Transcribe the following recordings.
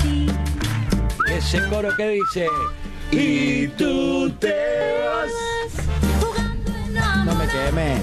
Ese coro que dice: y tú te vas. No me queme.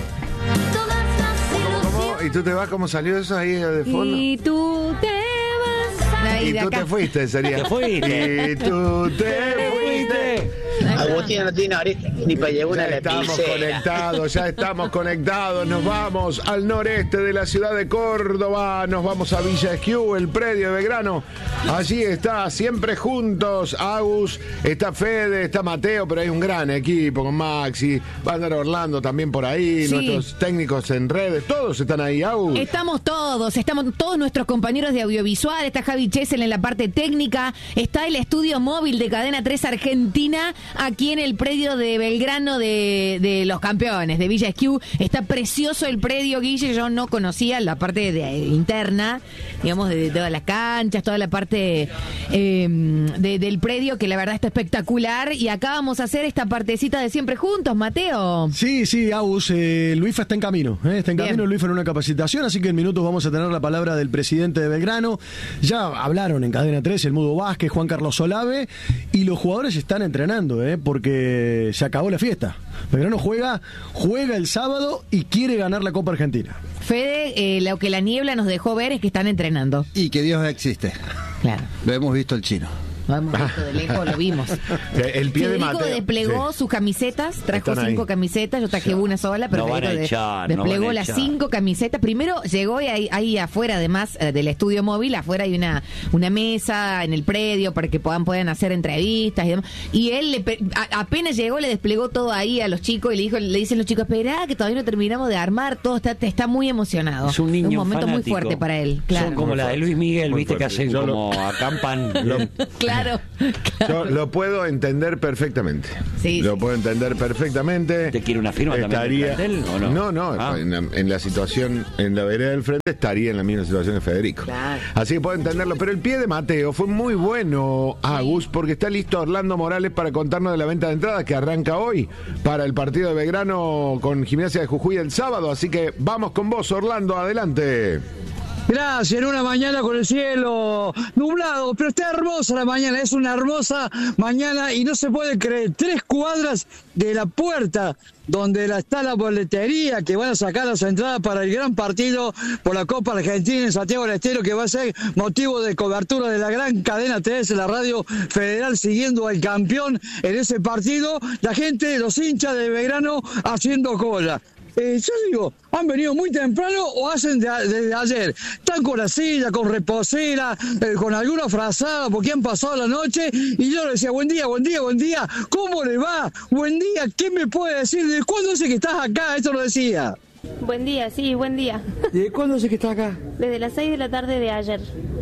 ¿Cómo? ¿Y tú te vas? ¿Cómo salió eso ahí de fondo? Y tú te vas. Ahí, Y de tú acá. te fuiste, sería. Te fuiste. Y tú te fuiste. Agustín no tiene oreja ni para llevar una Ya estamos lapicera. conectados, nos vamos al noreste de la ciudad de Córdoba, nos vamos a Villa Esquiú, el predio de Belgrano. Allí está, siempre juntos, Agus, está Fede, está Mateo, pero hay un gran equipo con Maxi, va a andar Orlando también por ahí, Sí. nuestros técnicos en redes, todos están ahí, Agus. Estamos todos nuestros compañeros de audiovisual, está Javi Chesel en la parte técnica, está el estudio móvil de Cadena 3 Argentina, aquí en el predio de Belgrano de los campeones, de Villa Esquiú. Está precioso el predio, Guille, yo no conocía la parte interna, digamos, de todas las canchas, toda la parte del predio, que la verdad está espectacular, y acá vamos a hacer esta partecita de siempre juntos, Mateo. Sí, Agus, Luifa está en camino. Está en camino Bien. Luifa en una capacitación, así que en minutos vamos a tener la palabra del presidente de Belgrano. Ya hablaron en Cadena 3 el Mudo Vázquez, Juan Carlos Solave, y los jugadores están entrenando, porque se acabó la fiesta. Belgrano juega el sábado y quiere ganar la Copa Argentina. Fede, lo que la niebla nos dejó ver es que están entrenando. Y que Dios existe. Claro. Lo hemos visto el chino. Lo hemos visto de lejos, lo vimos. El pie de Federico Mateo. desplegó Sí. sus camisetas, trajo Están ahí. 5 camisetas, yo traje una sola, pero No van a Federico echar, no desplegó van a las echar. 5 camisetas. Primero llegó y ahí afuera, además del estudio móvil, afuera hay una mesa en el predio para que puedan hacer entrevistas y demás. Y él apenas llegó, le desplegó todo ahí a los chicos y le dicen los chicos: esperá, que todavía no terminamos de armar, todo está muy emocionado. Es un niño momento fanático. muy fuerte para él, Son claro. como la de Luis Miguel, Muy viste, que fuerte. hacen Yo como acampan. Claro. Yo lo puedo entender perfectamente. Sí, lo sí. puedo entender perfectamente. ¿Te quiere una firma también del plantel, o no? No, Ah. en la situación, en la vereda del frente estaría en la misma situación que Federico. Claro. Así que puedo entenderlo. Pero el pie de Mateo fue muy bueno, Agus, porque está listo Orlando Morales para contarnos de la venta de entradas que arranca hoy para el partido de Belgrano con Gimnasia de Jujuy el sábado. Así que vamos con vos, Orlando, adelante. Gracias, en una mañana con el cielo nublado, pero está hermosa la mañana, es una hermosa mañana y no se puede creer, 3 cuadras de la puerta donde está la boletería que van a sacar las entradas para el gran partido por la Copa Argentina en Santiago del Estero, que va a ser motivo de cobertura de la gran cadena 3, la radio federal, siguiendo al campeón en ese partido, la gente, los hinchas de Belgrano haciendo cola. Yo digo, han venido muy temprano o hacen desde ayer. Están con la silla, con reposera, con alguna frazada porque han pasado la noche. Y yo le decía: buen día, buen día, buen día. ¿Cómo le va? Buen día. ¿Qué me puede decir? ¿De cuándo sé que estás acá? Esto lo decía. Buen día, sí, buen día. ¿De cuándo sé que está acá? Desde las 6 de la tarde de ayer.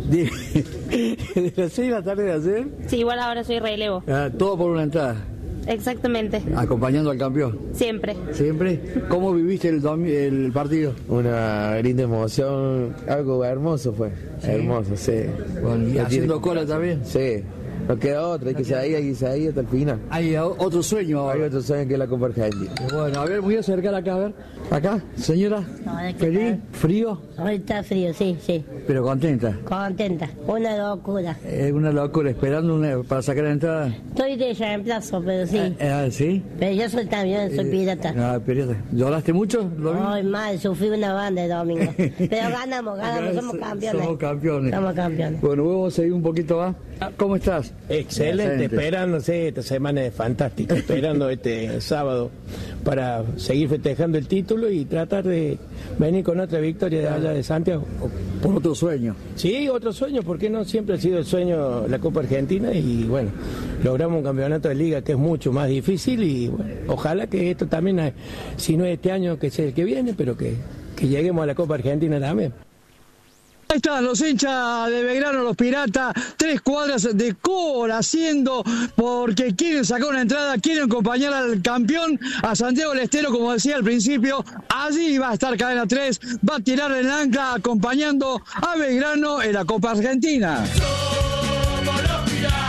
¿De las 6 de la tarde de ayer? Sí, igual ahora soy relevo. Todo por una entrada. Exactamente. Acompañando al campeón. Siempre. ¿Siempre? ¿Cómo viviste el partido? Una linda emoción, algo hermoso fue. ¿Sí? Hermoso, sí. Bueno, ¿y haciendo cola también? Sí. No queda otra, hay que seguir ahí hasta el final. Hay otro sueño ahora. Hay otro sueño que es la Copa Argentina. Bueno, a ver, voy a acercar acá, a ver. Acá, señora. Hola, ¿qué ¿Feliz? tal? ¿Frío? Hoy está frío, sí. Pero contenta. Contenta. Una locura. Es una locura, esperando para sacar la entrada. Estoy de reemplazo, pero sí. ¿Sí? Pero yo soy también, soy pirata. Pirata. ¿Lloraste mucho? Ay, mal, sufrí una banda el domingo. Pero ganamos, somos campeones. Somos campeones. Bueno, vamos a seguir un poquito más. ¿Cómo estás? Excelente, esperando, esta semana es fantástica, esperando este sábado para seguir festejando el título y tratar de venir con otra victoria de allá de Santiago. ¿Por otro sueño? Sí, otro sueño, porque no siempre ha sido el sueño la Copa Argentina y bueno, logramos un campeonato de liga que es mucho más difícil y bueno, ojalá que esto también, si no es este año, que sea el que viene, pero que lleguemos a la Copa Argentina también. Ahí están los hinchas de Belgrano, los piratas, 3 cuadras de cola haciendo porque quieren sacar una entrada, quieren acompañar al campeón, a Santiago del Estero, como decía al principio. Allí va a estar Cadena 3, va a tirar el ancla acompañando a Belgrano en la Copa Argentina.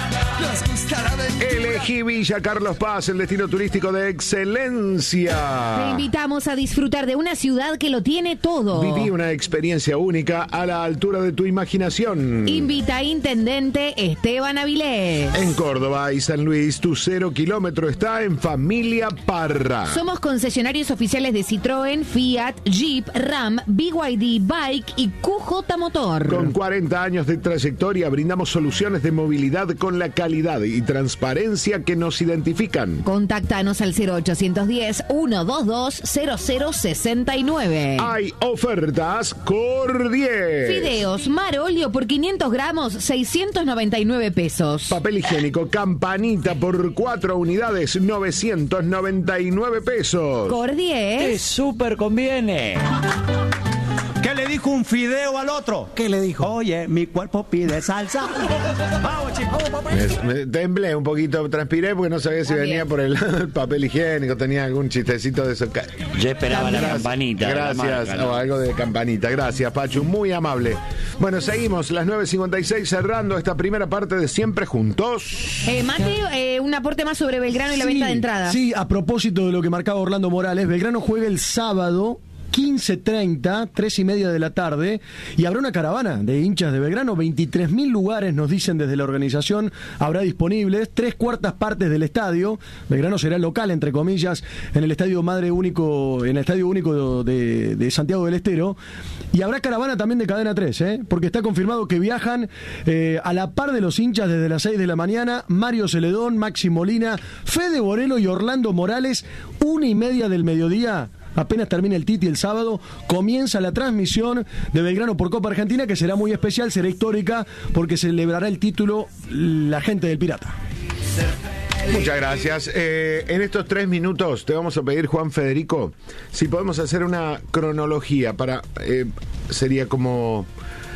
Elegí Villa Carlos Paz, el destino turístico de excelencia. Te invitamos a disfrutar de una ciudad que lo tiene todo. Viví una experiencia única a la altura de tu imaginación. Invita a Intendente Esteban Avilés. En Córdoba y San Luis, tu 0 kilómetro está en Familia Parra. Somos concesionarios oficiales de Citroën, Fiat, Jeep, Ram, BYD, Bike y QJ Motor. Con 40 años de trayectoria brindamos soluciones de movilidad con la calidad y transparencia que nos identifican. Contáctanos al 0810-122-0069. Hay ofertas Cordier. Fideos Marolio por 500 gramos, 699 pesos. Papel higiénico Campanita por 4 unidades, 999 pesos. Cordier. ¡Te súper conviene! ¿Qué le dijo un fideo al otro? ¿Qué le dijo? Oye, mi cuerpo pide salsa. Vamos, chicos, papá. Me temblé un poquito, transpiré porque no sabía si venía por el papel higiénico, tenía algún chistecito de eso. Yo esperaba la campanita. Gracias, la marca, ¿no? o algo de campanita. Gracias, Pachu, muy amable. Bueno, seguimos, las 9:56, cerrando esta primera parte de Siempre Juntos. Mate, un aporte más sobre Belgrano y la venta de entradas. Sí, a propósito de lo que marcaba Orlando Morales, Belgrano juega el sábado 15:30, 3:30 de la tarde, y habrá una caravana de hinchas de Belgrano. 23.000 lugares, nos dicen desde la organización, habrá disponibles, 3/4 partes del estadio. Belgrano será local, entre comillas, en el Estadio Madre Único, en el Estadio Único de Santiago del Estero. Y habrá caravana también de Cadena 3, porque está confirmado que viajan a la par de los hinchas desde las 6 de la mañana, Mario Celedón, Maxi Molina, Fede Borelo y Orlando Morales, 1:30 del mediodía. Apenas termina el Titi el sábado, comienza la transmisión de Belgrano por Copa Argentina, que será muy especial, será histórica, porque celebrará el título la gente del Pirata. Muchas gracias. En estos 3 minutos te vamos a pedir, Juan Federico, si podemos hacer una cronología para, sería como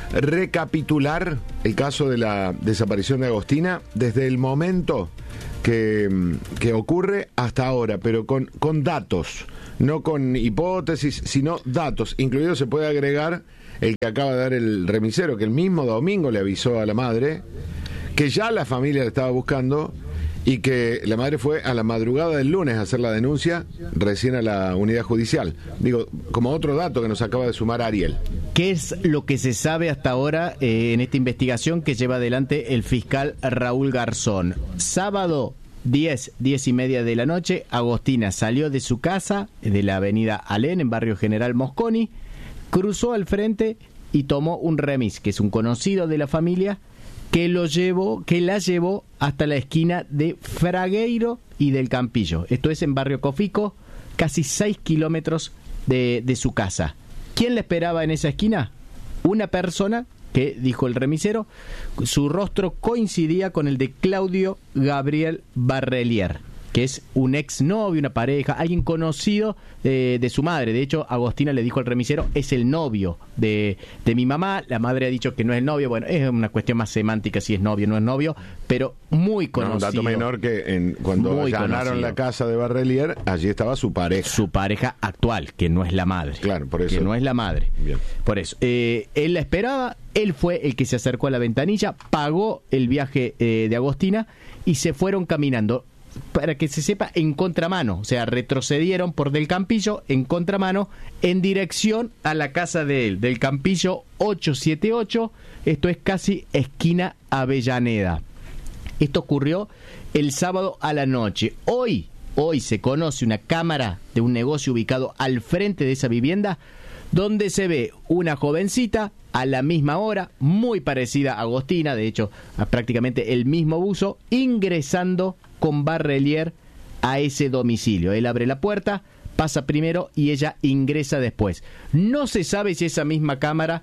recapitular el caso de la desaparición de Agostina desde el momento que ocurre hasta ahora, pero con datos. No con hipótesis, sino datos. Incluido se puede agregar el que acaba de dar el remisero, que el mismo domingo le avisó a la madre que ya la familia la estaba buscando y que la madre fue a la madrugada del lunes a hacer la denuncia recién a la unidad judicial. Digo, como otro dato que nos acaba de sumar Ariel. ¿Qué es lo que se sabe hasta ahora en esta investigación que lleva adelante el fiscal Raúl Garzón? Sábado 10:30 de la noche, Agostina salió de su casa, de la avenida Alén, en barrio General Mosconi, cruzó al frente y tomó un remis, que es un conocido de la familia, que la llevó hasta la esquina de Fragueiro y del Campillo. Esto es en barrio Cofico, casi 6 kilómetros de su casa. ¿Quién la esperaba en esa esquina? Una persona que, dijo el remisero, su rostro coincidía con el de Claudio Gabriel Barrelier, que es un exnovio, una pareja, alguien conocido de su madre. De hecho, Agostina le dijo al remisero, es el novio de mi mamá. La madre ha dicho que no es el novio. Bueno, es una cuestión más semántica si es novio o no es novio, pero muy conocido. Un dato menor que cuando allanaron la casa de Barrelier, allí estaba su pareja. Su pareja actual, que no es la madre. Claro, por eso. Que no es la madre. Bien. Por eso. Él la esperaba, él fue el que se acercó a la ventanilla, pagó el viaje de Agostina y se fueron caminando. Para que se sepa, en contramano, o sea, retrocedieron por del Campillo en contramano en dirección a la casa de él, del Campillo 878, esto es casi esquina Avellaneda. Esto ocurrió el sábado a la noche. Hoy se conoce una cámara de un negocio ubicado al frente de esa vivienda, donde se ve una jovencita a la misma hora, muy parecida a Agostina, de hecho, a prácticamente el mismo buzo, ingresando con Barrelier a ese domicilio. Él abre la puerta, pasa primero y ella ingresa después. No se sabe si esa misma cámara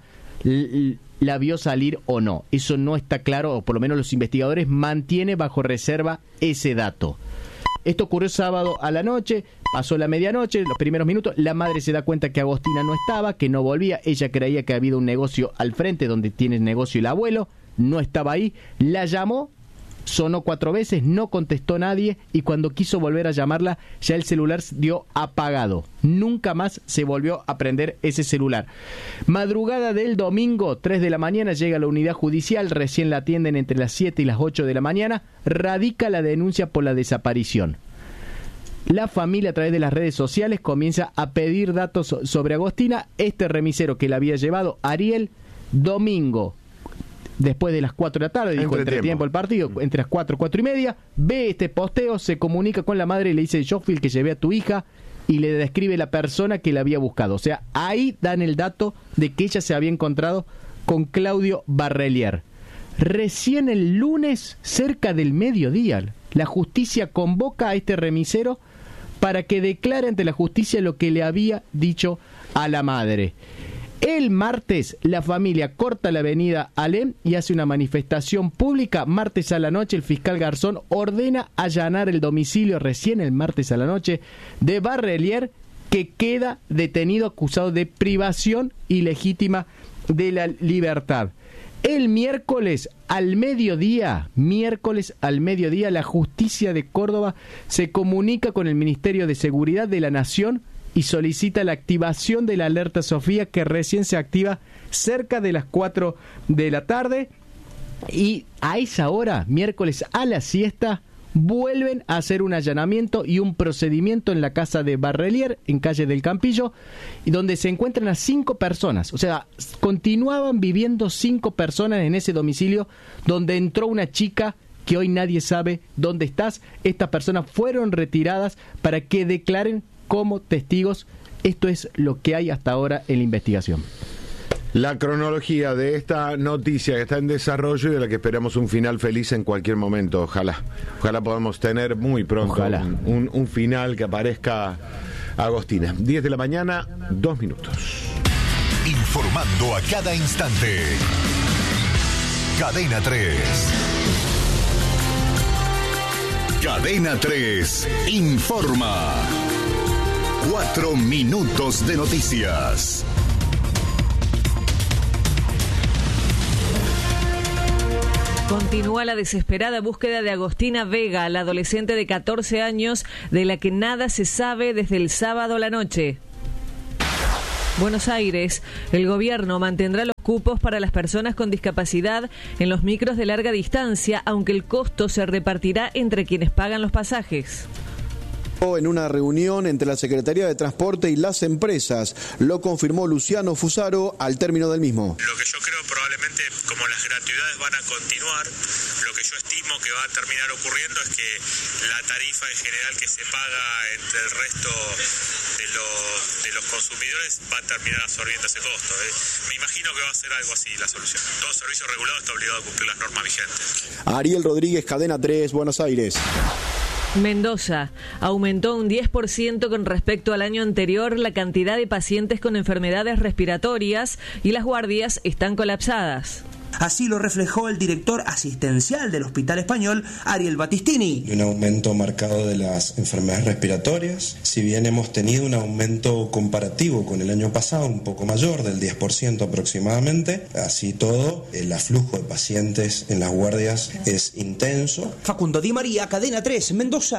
la vio salir o no. Eso no está claro, o por lo menos los investigadores mantienen bajo reserva ese dato. Esto ocurrió sábado a la noche, pasó la medianoche, los primeros minutos, la madre se da cuenta que Agostina no estaba, que no volvía, ella creía que había un negocio al frente donde tiene el negocio el abuelo, no estaba ahí, la llamó sonó 4 veces, no contestó nadie y cuando quiso volver a llamarla ya el celular dio apagado. Nunca más se volvió a prender ese celular. Madrugada del domingo, 3 de la mañana, llega a la unidad judicial, recién la atienden entre las 7 y las 8 de la mañana, radica la denuncia por la desaparición. La familia a través de las redes sociales comienza a pedir datos sobre Agostina. Este remisero que la había llevado, Ariel, domingo, después de las 4 de la tarde, dijo entre tiempo el partido, entre las 4 y media, ve este posteo, se comunica con la madre y le dice: yo fui el que llevé a tu hija, y le describe la persona que la había buscado. O sea, ahí dan el dato de que ella se había encontrado con Claudio Barrelier. Recién el lunes, cerca del mediodía, la justicia convoca a este remisero para que declare ante la justicia lo que le había dicho a la madre. El martes, la familia corta la avenida Alem y hace una manifestación pública. Martes a la noche, el fiscal Garzón ordena allanar el domicilio, recién el martes a la noche, de Barrelier, que queda detenido acusado de privación ilegítima de la libertad. El miércoles al mediodía, la justicia de Córdoba se comunica con el Ministerio de Seguridad de la Nación y solicita la activación de la alerta Sofía, que recién se activa cerca de las 4 de la tarde. Y a esa hora, miércoles a la siesta, vuelven a hacer un allanamiento y un procedimiento en la casa de Barrelier, en calle del Campillo, y donde se encuentran a 5 personas. O sea, continuaban viviendo 5 personas en ese domicilio donde entró una chica que hoy nadie sabe dónde está. Estas personas fueron retiradas para que declaren como testigos. Esto es lo que hay hasta ahora en la investigación. La cronología de esta noticia que está en desarrollo y de la que esperamos un final feliz en cualquier momento. Ojalá podamos tener muy pronto un final que aparezca Agostina. 10 de la mañana, 2 minutos. Informando a cada instante. Cadena 3. Cadena 3 informa. 4 minutos de noticias. Continúa la desesperada búsqueda de Agostina Vega, la adolescente de 14 años, de la que nada se sabe desde el sábado a la noche. Buenos Aires, el gobierno mantendrá los cupos para las personas con discapacidad en los micros de larga distancia, aunque el costo se repartirá entre quienes pagan los pasajes. En una reunión entre la Secretaría de Transporte y las empresas, lo confirmó Luciano Fusaro al término del mismo. Lo que yo creo probablemente, como las gratuidades van a continuar, lo que yo estimo que va a terminar ocurriendo es que la tarifa en general que se paga entre el resto de los consumidores va a terminar absorbiendo ese costo. Me imagino que va a ser algo así la solución. Todo servicio regulado está obligado a cumplir las normas vigentes. Ariel Rodríguez, Cadena 3, Buenos Aires. Mendoza, aumentó un 10% con respecto al año anterior la cantidad de pacientes con enfermedades respiratorias y las guardias están colapsadas. Así lo reflejó el director asistencial del Hospital Español, Ariel Battistini. Un aumento marcado de las enfermedades respiratorias. Si bien hemos tenido un aumento comparativo con el año pasado, un poco mayor, del 10% aproximadamente, así todo, el aflujo de pacientes en las guardias es intenso. Facundo Di María, Cadena 3, Mendoza.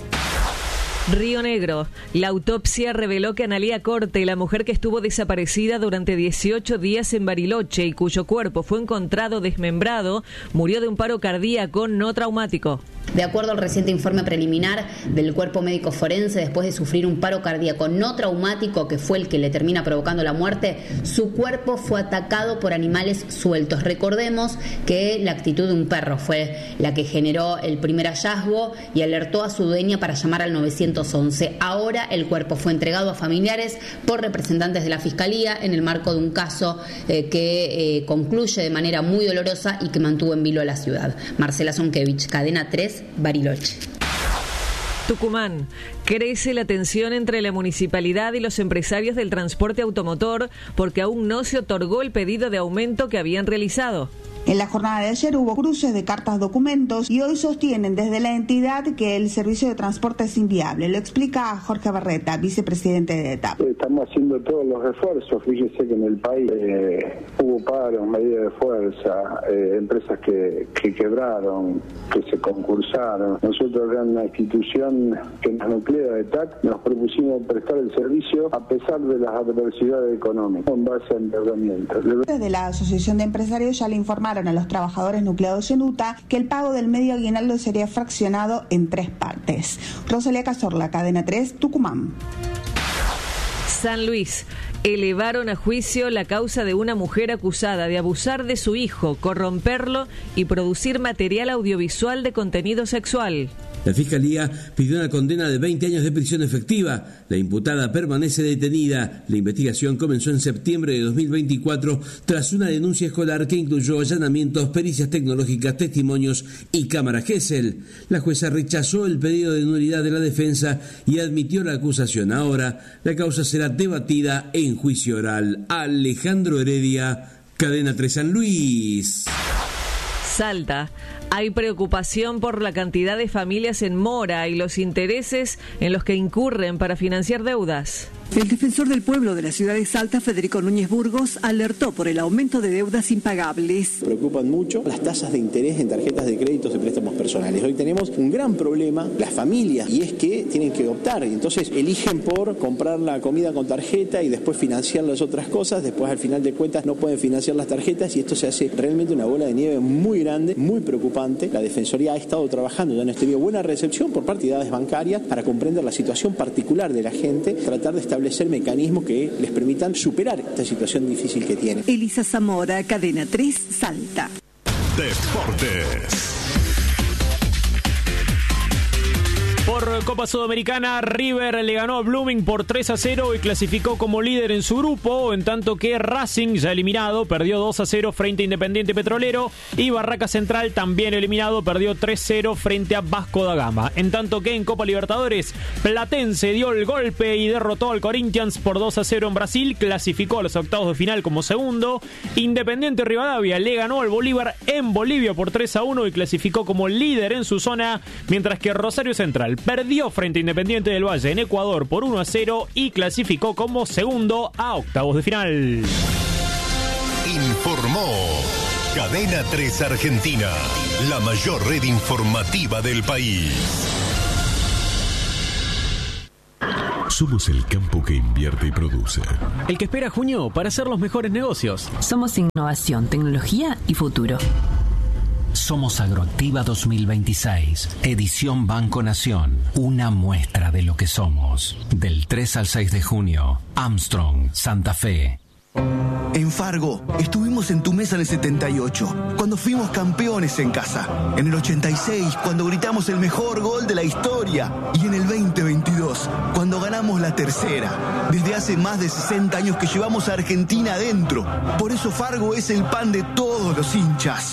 Río Negro. La autopsia reveló que Analía Corte, la mujer que estuvo desaparecida durante 18 días en Bariloche y cuyo cuerpo fue encontrado desmembrado, murió de un paro cardíaco no traumático. De acuerdo al reciente informe preliminar del cuerpo médico forense, después de sufrir un paro cardíaco no traumático que fue el que le termina provocando la muerte, su cuerpo fue atacado por animales sueltos. Recordemos que la actitud de un perro fue la que generó el primer hallazgo y alertó a su dueña para llamar al 911. Ahora el cuerpo fue entregado a familiares por representantes de la Fiscalía en el marco de un caso que concluye de manera muy dolorosa y que mantuvo en vilo a la ciudad. Marcela Zonkevich, Cadena 3, Bariloche. Tucumán. Crece la tensión entre la municipalidad y los empresarios del transporte automotor porque aún no se otorgó el pedido de aumento que habían realizado. En la jornada de ayer hubo cruces de cartas documentos y hoy sostienen desde la entidad que el servicio de transporte es inviable. Lo explica Jorge Barreta, vicepresidente de ETAP. Estamos haciendo todos los esfuerzos. Fíjese que en el país hubo paros, medidas de fuerza, empresas que quebraron, que se concursaron. Nosotros acá en la institución que nos nuclea de ETAC nos propusimos prestar el servicio a pesar de las adversidades económicas, con base a endeudamiento. Desde la Asociación de Empresarios ya le informaron a los trabajadores nucleados en UTA que el pago del medio aguinaldo sería fraccionado en 3 partes. Rosalía Cazorla, Cadena 3, Tucumán. San Luis. Elevaron a juicio la causa de una mujer acusada de abusar de su hijo, corromperlo y producir material audiovisual de contenido sexual. La Fiscalía pidió una condena de 20 años de prisión efectiva. La imputada permanece detenida. La investigación comenzó en septiembre de 2024 tras una denuncia escolar que incluyó allanamientos, pericias tecnológicas, testimonios y cámara Gesell. La jueza rechazó el pedido de nulidad de la defensa y admitió la acusación. Ahora, la causa será debatida en juicio oral. Alejandro Heredia, Cadena 3 San Luis. Salta. Hay preocupación por la cantidad de familias en mora y los intereses en los que incurren para financiar deudas. El defensor del pueblo de la ciudad de Salta, Federico Núñez Burgos, alertó por el aumento de deudas impagables. Preocupan mucho las tasas de interés en tarjetas de créditos y préstamos personales. Hoy tenemos un gran problema, las familias, y es que tienen que optar. Y entonces eligen por comprar la comida con tarjeta y después financiar las otras cosas. Después, al final de cuentas, no pueden financiar las tarjetas y esto se hace realmente una bola de nieve muy grande, muy preocupante. La Defensoría ha estado trabajando, ya hemos tenido buena recepción por parte de entidades bancarias para comprender la situación particular de la gente, tratar de establecer mecanismos que les permitan superar esta situación difícil que tienen. Elisa Zamora, Cadena 3, Salta. Deportes. Por Copa Sudamericana, River le ganó a Blooming por 3-0 y clasificó como líder en su grupo, en tanto que Racing, ya eliminado, perdió 2-0 frente a Independiente Petrolero y Barraca Central, también eliminado, perdió 3-0 frente a Vasco da Gama. En tanto que en Copa Libertadores, Platense dio el golpe y derrotó al Corinthians por 2-0 en Brasil, clasificó a los octavos de final como segundo. Independiente Rivadavia le ganó al Bolívar en Bolivia por 3-1 y clasificó como líder en su zona, mientras que Rosario Central perdió frente a Independiente del Valle en Ecuador por 1-0 y clasificó como segundo a octavos de final. Informó Cadena 3 Argentina, la mayor red informativa del país. Somos el campo que invierte y produce. El que espera junio para hacer los mejores negocios. Somos innovación, tecnología y futuro. Somos Agroactiva 2026, edición Banco Nación, una muestra de lo que somos. Del 3 al 6 de junio, Armstrong, Santa Fe. En Fargo, estuvimos en tu mesa en el 78, cuando fuimos campeones en casa. En el 86, cuando gritamos el mejor gol de la historia. Y en el 2022, cuando ganamos la tercera. Desde hace más de 60 años que llevamos a Argentina adentro. Por eso Fargo es el pan de todos los hinchas.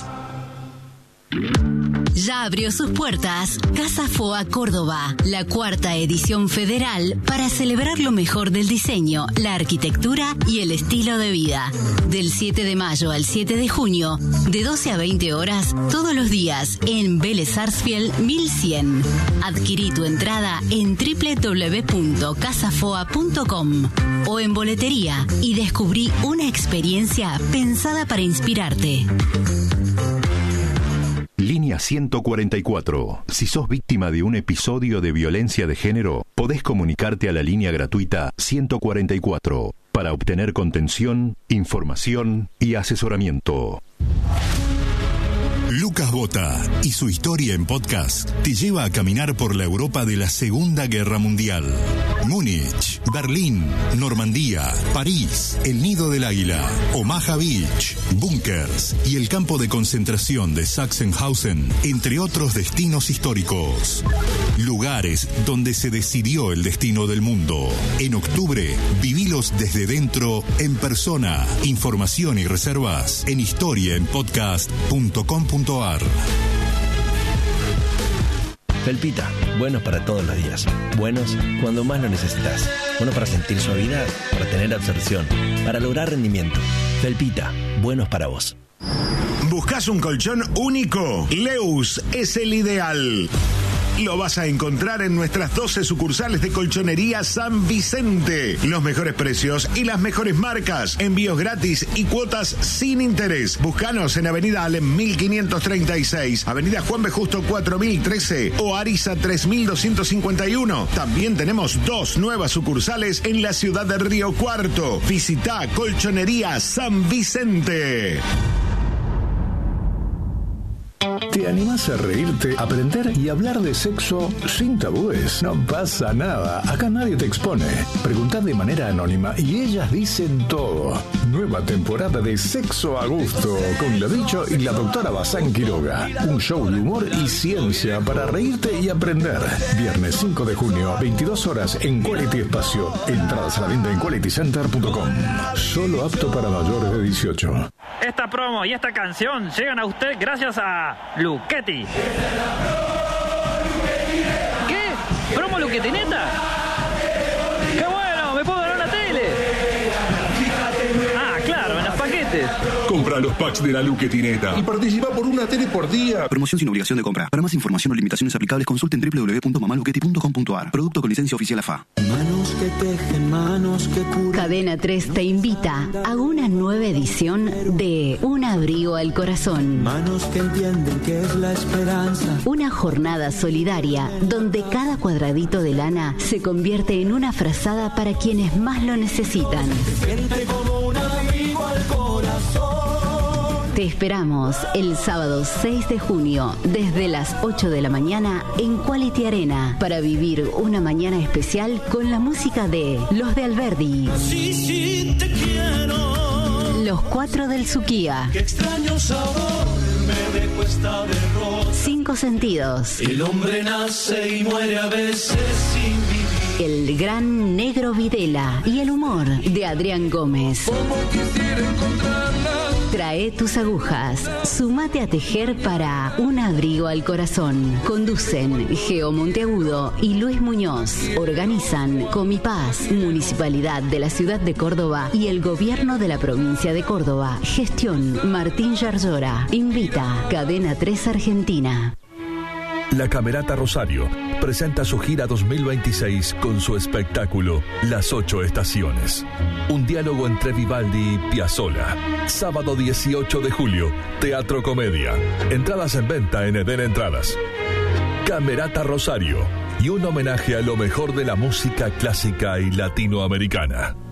Ya abrió sus puertas Casa Foa Córdoba, la 4ª edición federal para celebrar lo mejor del diseño, la arquitectura y el estilo de vida. Del 7 de mayo al 7 de junio, de 12 a 20 horas, todos los días, en Vélez Sarsfield 1100. Adquirí tu entrada en www.casafoa.com o en boletería y descubrí una experiencia pensada para inspirarte. Línea 144. Si sos víctima de un episodio de violencia de género, podés comunicarte a la línea gratuita 144 para obtener contención, información y asesoramiento. Lucas Bota y su historia en podcast te lleva a caminar por la Europa de la Segunda Guerra Mundial. Múnich, Berlín, Normandía, París, el Nido del Águila, Omaha Beach, búnkers y el campo de concentración de Sachsenhausen, entre otros destinos históricos. Lugares donde se decidió el destino del mundo. En octubre, vivilos desde dentro, en persona. Información y reservas en historiaenpodcast.com.ar. Felpita, buenos para todos los días. Buenos cuando más lo necesitas. Buenos para sentir suavidad, para tener absorción, para lograr rendimiento. Felpita, buenos para vos. ¿Buscas un colchón único? Leus es el ideal. Lo vas a encontrar en nuestras 12 sucursales de Colchonería San Vicente. Los mejores precios y las mejores marcas. Envíos gratis y cuotas sin interés. Búscanos en Avenida Alem 1536, Avenida Juan B. Justo 4013 o Ariza 3251. También tenemos 2 nuevas sucursales en la ciudad de Río Cuarto. Visita Colchonería San Vicente. ¿Te animás a reírte, aprender y hablar de sexo sin tabúes? No pasa nada, acá nadie te expone. Preguntá de manera anónima y ellas dicen todo. Nueva temporada de Sexo a Gusto con la Bicho y la doctora Bazán Quiroga. Un show de humor y ciencia para reírte y aprender. Viernes 5 de junio, 22 horas en Quality Espacio. Entradas a la venta en qualitycenter.com. Solo apto para mayores de 18. Esta promo y esta canción llegan a usted gracias a Luchetti. ¿Qué? ¿Promo Luchetti, neta? ¡Qué bueno! ¡Me puedo ganar la tele! Ah, claro, en los paquetes. Compra los packs de la Luchetineta y participa por una tele por día. Promoción sin obligación de compra. Para más información o limitaciones aplicables, consulten www.mamaluchetti.com.ar. Producto con licencia oficial AFA. Manos que tejen, manos que curan. Cadena 3 te invita a una nueva edición de Un abrigo al corazón. Manos que entienden que es la esperanza. Una jornada solidaria donde cada cuadradito de lana se convierte en una frazada para quienes más lo necesitan. Siente como un abrigo al corazón. Te esperamos el sábado 6 de junio desde las 8 de la mañana en Quality Arena para vivir una mañana especial con la música de Los de Alberdi. Sí, sí, te quiero. Los 4 del Suquía. Qué extraño sabor me dejó esta derrota. 5 sentidos. El hombre nace y muere a veces sin vivir. El gran Negro Videla y el humor de Adrián Gómez. Como quisiera encontrarla. Trae tus agujas, sumate a tejer para Un abrigo al corazón. Conducen Geo Monteagudo y Luis Muñoz. Organizan Comipaz, Municipalidad de la Ciudad de Córdoba y el Gobierno de la Provincia de Córdoba. Gestión Martín Yarzora. Invita Cadena 3 Argentina. La Camerata Rosario presenta su gira 2026 con su espectáculo Las 8 Estaciones. Un diálogo entre Vivaldi y Piazzolla. Sábado 18 de julio, Teatro Comedia. Entradas en venta en Eden Entradas. Camerata Rosario y un homenaje a lo mejor de la música clásica y latinoamericana.